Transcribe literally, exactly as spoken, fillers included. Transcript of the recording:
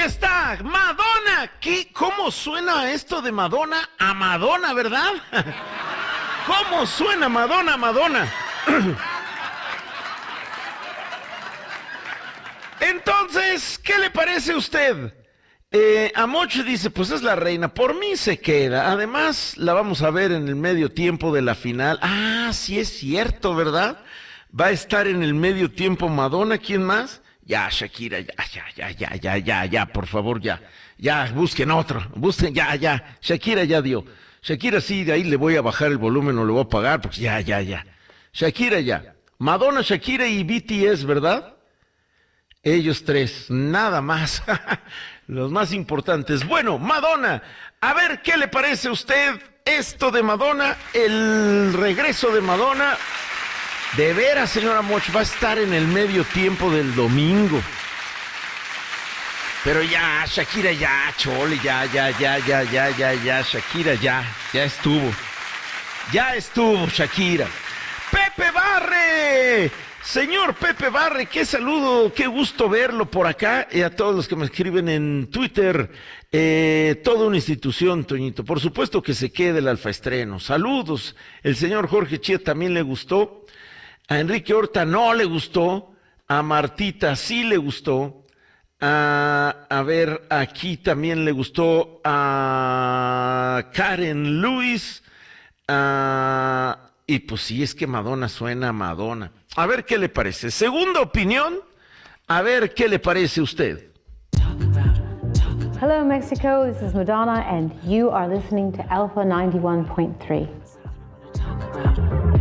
está, Madonna. ¿Qué? ¿Cómo suena esto de Madonna a Madonna, verdad? ¿Cómo suena Madonna a Madonna? Entonces, ¿qué le parece a usted? Eh, Amoch dice, pues es la reina, por mí se queda. Además, la vamos a ver en el medio tiempo de la final. Ah, sí es cierto, ¿verdad? Va a estar en el medio tiempo Madonna, ¿quién más? Ya, Shakira, ya, ya, ya, ya, ya, ya, ya, por favor, ya. Ya, busquen otro, busquen, ya, ya. Shakira ya dio. Shakira sí, de ahí le voy a bajar el volumen o le voy a pagar, porque ya, ya, ya. Shakira ya. Madonna, Shakira y B T S, ¿verdad? Ellos tres, nada más. Los más importantes. Bueno, Madonna, a ver qué le parece a usted esto de Madonna, el regreso de Madonna. De veras, señora Moch, va a estar en el medio tiempo del domingo. Pero ya, Shakira ya, chole, ya, ya, ya, ya, ya, ya, ya, Shakira ya, ya estuvo. Ya estuvo, Shakira. ¡Pepe Barre! Señor Pepe Barre, qué saludo, qué gusto verlo por acá, y a todos los que me escriben en Twitter, eh, toda una institución, Toñito, por supuesto que se quede el alfaestreno, saludos, el señor Jorge Chía también le gustó, a Enrique Horta no le gustó, a Martita sí le gustó, a, a ver, aquí también le gustó, a Karen Luis, a... Y pues sí, es que Madonna suena a Madonna. A ver qué le parece. Segunda opinión, a ver qué le parece a usted. Hello Mexico, this is Madonna and you are listening to Alpha ninety-one point three.